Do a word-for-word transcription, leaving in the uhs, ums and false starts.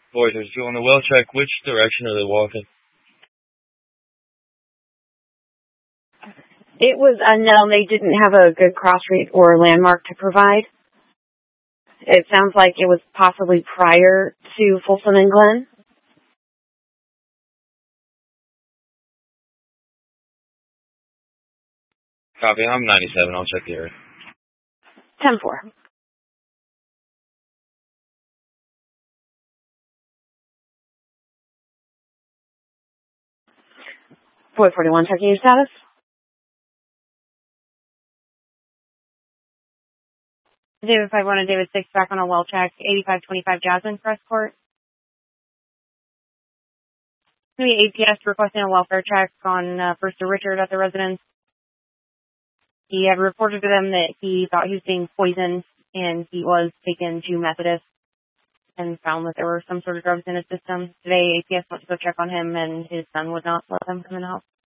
Boy, there's two on the well check. Which direction are they walking? It was unknown. They didn't have a good cross route or landmark to provide. It sounds like it was possibly prior to Folsom and Glen. Copy. I'm ninety-seven. I'll check the area. ten four. four forty-one, checking your status. David five one and David six back on a well check, eighty-five twenty-five Jasmine Press Court. The A P S requesting a welfare check on uh, Brewster Richard at the residence. He had reported to them that he thought he was being poisoned, and he was taken to Methodist and found that there were some sort of drugs in his system. Today, A P S went to go check on him, and his son would not let them come in the house.